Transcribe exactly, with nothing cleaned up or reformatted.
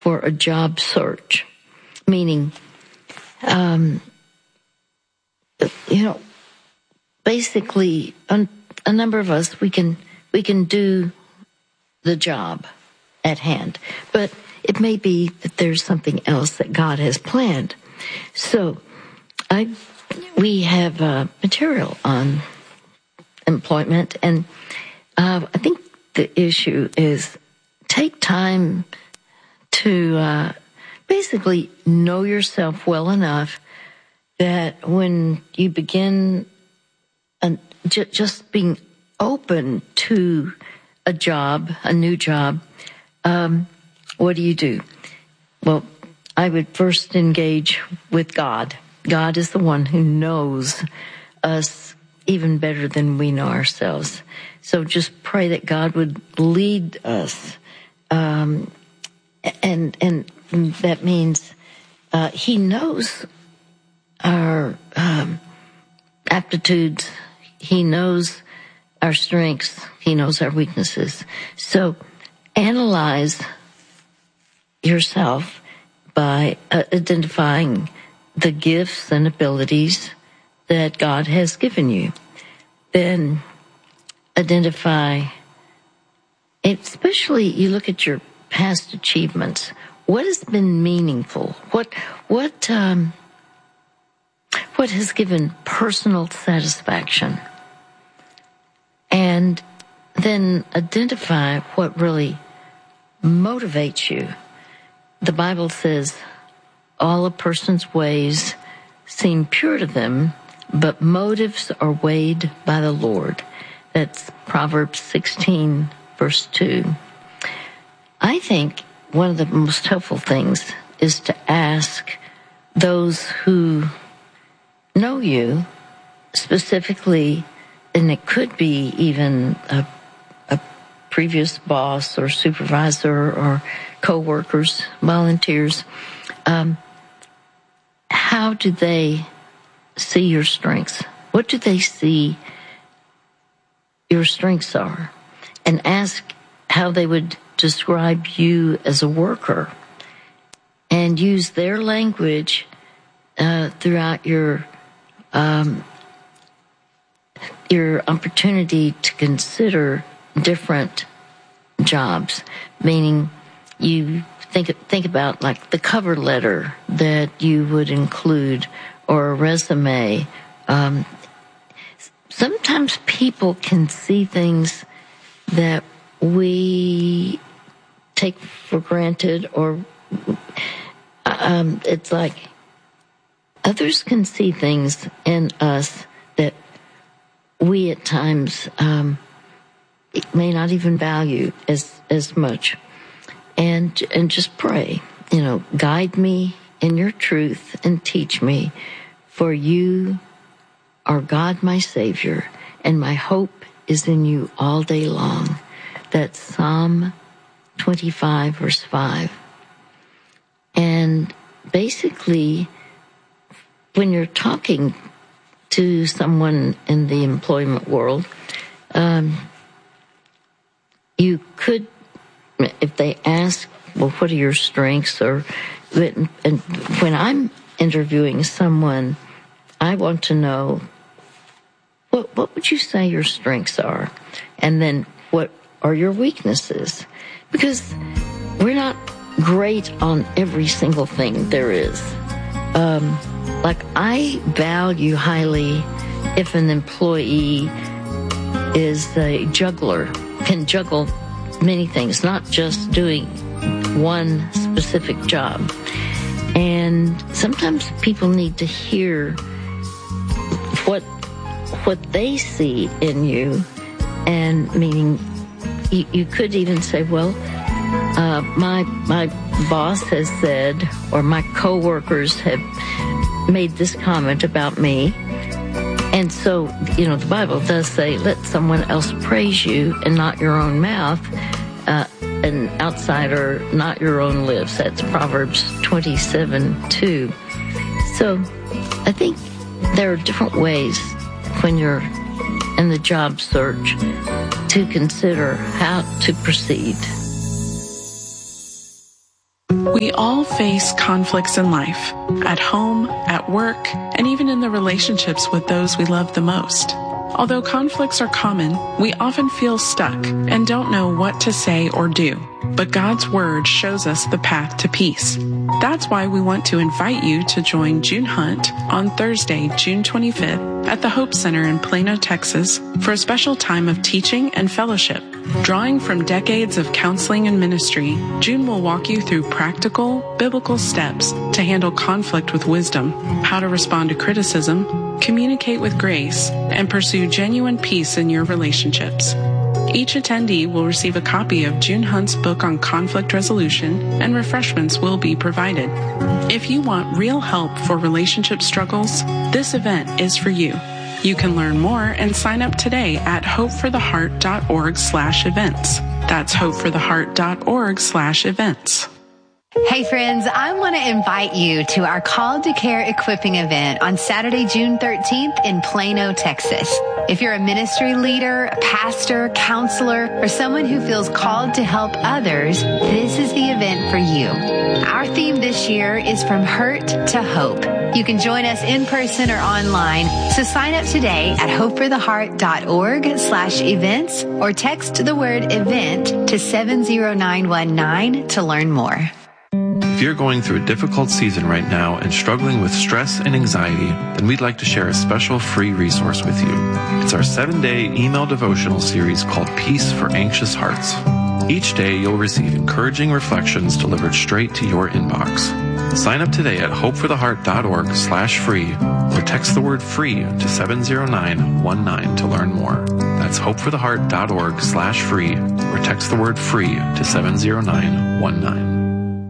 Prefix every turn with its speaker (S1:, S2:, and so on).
S1: for a job search, meaning, um, you know, basically, a, a number of us, we can we can do the job at hand, but it may be that there's something else that God has planned. So, I we have uh, material on employment, and uh, I think the issue is take time to uh, basically know yourself well enough that when you begin uh, j- just being open to a job, a new job, um, what do you do? Well, I would first engage with God. God is the one who knows us even better than we know ourselves. So just pray that God would lead us. Um, and and that means uh, He knows our um, aptitudes. He knows our strengths. He knows our weaknesses. So analyze yourself by uh, identifying the gifts and abilities that God has given you. Then identify, especially you look at your past achievements. What has been meaningful? What what um, what has given personal satisfaction? And then identify what really motivates you. The Bible says, all a person's ways seem pure to them, but motives are weighed by the Lord. That's Proverbs sixteen, verse two. I think one of the most helpful things is to ask those who know you specifically, and it could be even a, a previous boss or supervisor or co-workers, volunteers, um, how do they see your strengths? What do they see your strengths are? And ask how they would describe you as a worker, and use their language uh, throughout your um, your opportunity to consider different jobs. Meaning, you think think about like the cover letter that you would include, or a resume. Um, sometimes people can see things that we take for granted, or um, it's like others can see things in us that we at times um, may not even value as as much. And and just pray, you know, guide me in your truth and teach me, for you are God, my Savior, and my hope is in you all day long. That's Psalm twenty-five, verse five. And basically, when you're talking to someone in the employment world, um, you could, if they ask, well, what are your strengths? Or, and when I'm interviewing someone, I want to know, what, what would you say your strengths are? And then what are your weaknesses? Because we're not great on every single thing there is. Um, like, I value highly if an employee is a juggler, can juggle many things, not just doing one specific job. And sometimes people need to hear what what they see in you, and meaning you, you could even say, well, uh, my my boss has said, or my coworkers have made this comment about me. And so, you know, the Bible does say, let someone else praise you and not your own mouth, uh, an outsider, not your own lips. That's Proverbs twenty-seven two. So I think there are different ways when you're in the job search to consider how to proceed.
S2: We all face conflicts in life, at home, at work, and even in the relationships with those we love the most. Although conflicts are common, we often feel stuck and don't know what to say or do. But God's Word shows us the path to peace. That's why we want to invite you to join June Hunt on Thursday, June twenty-fifth at the Hope Center in Plano, Texas for a special time of teaching and fellowship. Drawing from decades of counseling and ministry, June will walk you through practical, biblical steps to handle conflict with wisdom, how to respond to criticism, communicate with grace, and pursue genuine peace in your relationships. Each attendee will receive a copy of June Hunt's book on conflict resolution, and refreshments will be provided. If you want real help for relationship struggles, this event is for you. You can learn more and sign up today at hopefortheheart.org slash events. That's hopefortheheart.org slash events.
S3: Hey friends, I want to invite you to our Called to Care equipping event on Saturday, June thirteenth in Plano, Texas. If you're a ministry leader, a pastor, counselor, or someone who feels called to help others, this is the event for you. Our theme this year is From Hurt to Hope. You can join us in person or online, so sign up today at hopefortheheart.org slash events or text the word event to seven zero nine one nine to learn more.
S4: If you're going through a difficult season right now and struggling with stress and anxiety, then we'd like to share a special free resource with you. It's our seven-day email devotional series called Peace for Anxious Hearts. Each day you'll receive encouraging reflections delivered straight to your inbox. Sign up today at hopefortheheart.org slash free or text the word free to seven zero nine one nine to learn more. That's hopefortheheart.org slash free or text the word free to seven zero nine one nine.